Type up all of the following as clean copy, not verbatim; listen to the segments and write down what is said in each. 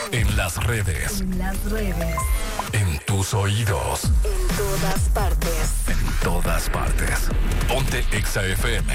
En las redes. En las redes. En tus oídos. En todas partes. En todas partes. Ponte Exa FM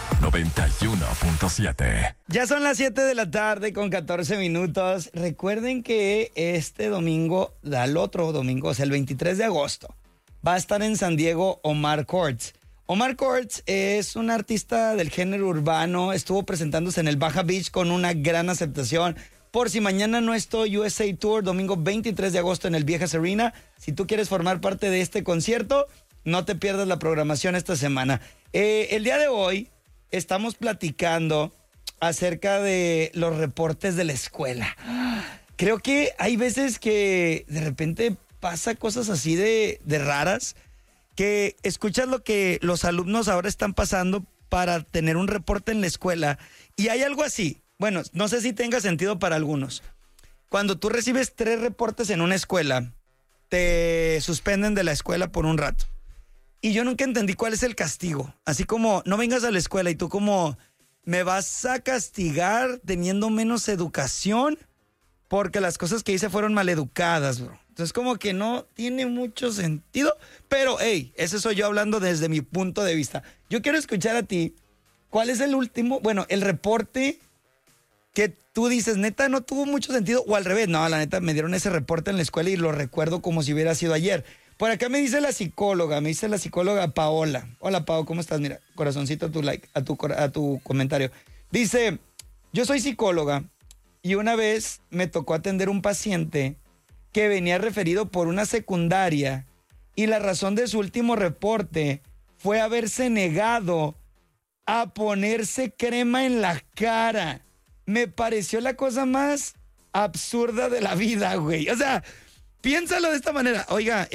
91.7. Ya son las 7 de la tarde con 14 minutos. Recuerden que este domingo, al otro domingo, o sea, el 23 de agosto, va a estar en San Diego Omar Courtz. Omar Courtz es un artista del género urbano. Estuvo presentándose en el Baja Beach con una gran aceptación. Por si mañana no estoy, USA Tour, domingo 23 de agosto en el Viejas Arena. Si tú quieres formar parte de este concierto, no te pierdas la programación esta semana. El día de hoy estamos platicando acerca de los reportes de la escuela. Creo que hay veces que de repente pasa cosas así de raras, que escuchas lo que los alumnos ahora están pasando para tener un reporte en la escuela y hay algo así. Bueno, no sé si tenga sentido para algunos. Cuando tú recibes 3 reportes en una escuela, te suspenden de la escuela por un rato. Y yo nunca entendí cuál es el castigo. Así como, no vengas a la escuela y tú como, ¿me vas a castigar teniendo menos educación? Porque las cosas que hice fueron maleducadas, bro. Entonces como que no tiene mucho sentido. Pero, hey, ese soy yo hablando desde mi punto de vista. Yo quiero escuchar a ti, ¿cuál es el último, el reporte que tú dices, neta, no tuvo mucho sentido? O al revés, no, la neta, me dieron ese reporte en la escuela y lo recuerdo como si hubiera sido ayer. Por acá me dice la psicóloga Paola. Hola, Pao, ¿cómo estás? Mira, corazoncito a tu like, a tu comentario. Dice, yo soy psicóloga y una vez me tocó atender un paciente que venía referido por una secundaria y la razón de su último reporte fue haberse negado a ponerse crema en la cara. Me pareció la cosa más absurda de la vida, güey. O sea, piénsalo de esta manera. Oiga,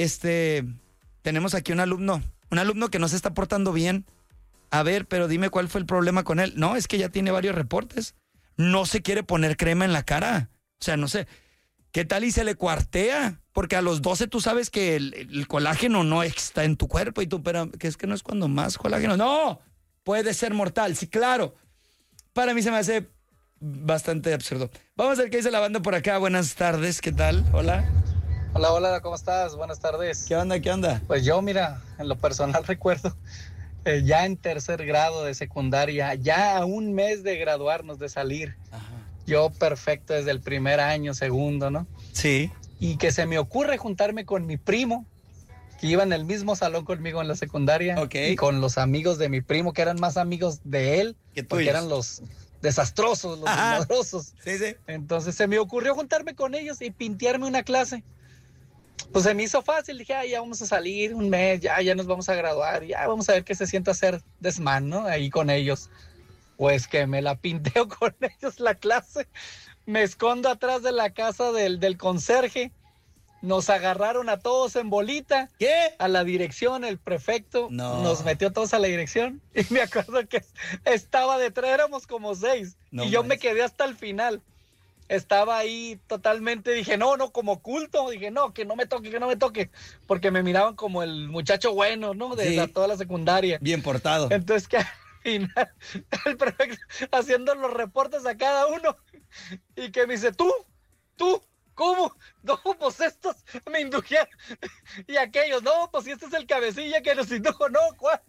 tenemos aquí un alumno que no se está portando bien. A ver, pero dime cuál fue el problema con él. No, es que ya tiene varios reportes. No se quiere poner crema en la cara. O sea, no sé. ¿Qué tal y se le cuartea? Porque a los 12 tú sabes que el colágeno no está en tu cuerpo y tú, pero que es que no es cuando más colágeno. No, puede ser mortal. Sí, claro. Para mí se me hace bastante absurdo. Vamos a ver qué dice la banda por acá. Buenas tardes, ¿qué tal? Hola. Hola, ¿cómo estás? Buenas tardes. ¿Qué onda? Pues yo, mira, en lo personal recuerdo, ya en tercer grado de secundaria, ya a un mes de graduarnos, de salir. Ajá. Yo perfecto desde el primer año, segundo, ¿no? Sí. Y que se me ocurre juntarme con mi primo, que iba en el mismo salón conmigo en la secundaria. Okay. Y con los amigos de mi primo, que eran más amigos de él, porque eran los desastrosos, los desmadrosos. Sí. Entonces se me ocurrió juntarme con ellos y pintearme una clase. Pues se me hizo fácil, dije, ya vamos a salir un mes, ya nos vamos a graduar, ya vamos a ver qué se siente hacer desmán, ¿no? Ahí con ellos. Pues que me la pinteo con ellos la clase, me escondo atrás de la casa del conserje, nos agarraron a todos en bolita. ¿Qué? A la dirección, el prefecto nos metió todos a la dirección y me acuerdo que estaba detrás, éramos como 6 y yo me quedé hasta el final. Estaba ahí totalmente, dije, no, como culto, dije, no, que no me toque, porque me miraban como el muchacho bueno, ¿no? De toda la secundaria. Bien portado. Entonces que al final, el prefecto haciendo los reportes a cada uno, y que me dice, ¿tú? ¿Cómo? No, pues estos me indujeron. Y aquellos, no, pues si este es el cabecilla que nos indujo, no, ¿cuál?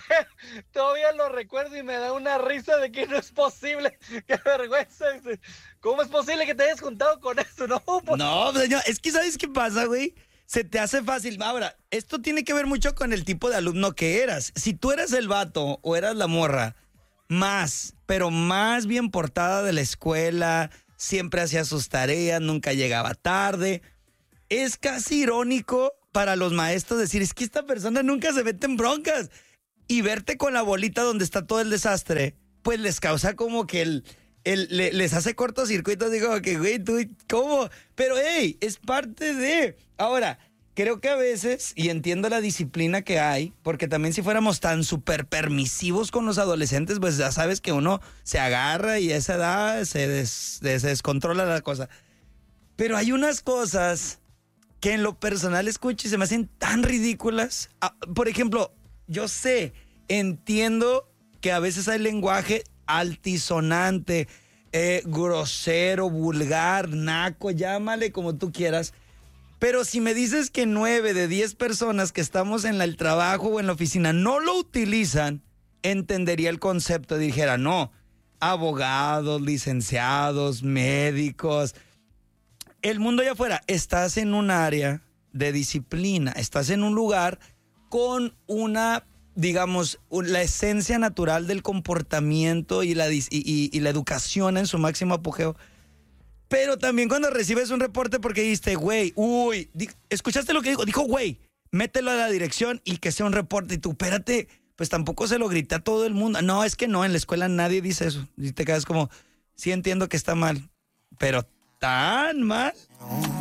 Todavía lo recuerdo y me da una risa de que no es posible. Qué vergüenza. ¿Cómo es posible que te hayas juntado con eso? No, pues... No, señor, es que ¿sabes qué pasa, güey? Se te hace fácil. Ahora, esto tiene que ver mucho con el tipo de alumno que eras. Si tú eras el vato o eras la morra, pero más bien portada de la escuela, siempre hacía sus tareas, nunca llegaba tarde. Es casi irónico para los maestros decir, es que esta persona nunca se mete en broncas. Y verte con la bolita donde está todo el desastre, pues les causa como que les hace cortocircuitos. Digo, que güey, tú, ¿cómo? Pero hey, es parte de... Ahora, creo que a veces, y entiendo la disciplina que hay, porque también si fuéramos tan súper permisivos con los adolescentes, pues ya sabes que uno se agarra y a esa edad se descontrola la cosa. Pero hay unas cosas que en lo personal escucho y se me hacen tan ridículas. Por ejemplo, yo entiendo que a veces hay lenguaje altisonante, grosero, vulgar, naco, llámale como tú quieras. Pero si me dices que 9 de 10 personas que estamos en el trabajo o en la oficina no lo utilizan, entendería el concepto y dijera, no, abogados, licenciados, médicos, el mundo allá afuera, estás en un área de disciplina, estás en un lugar con una, digamos, la esencia natural del comportamiento y la educación en su máximo apogeo. Pero también cuando recibes un reporte porque dijiste, güey, ¿escuchaste lo que dijo? Dijo, güey, mételo a la dirección y que sea un reporte. Y tú, espérate, pues tampoco se lo grita a todo el mundo. No, es que no, en la escuela nadie dice eso. Y te quedas como, sí entiendo que está mal, pero ¿tan mal?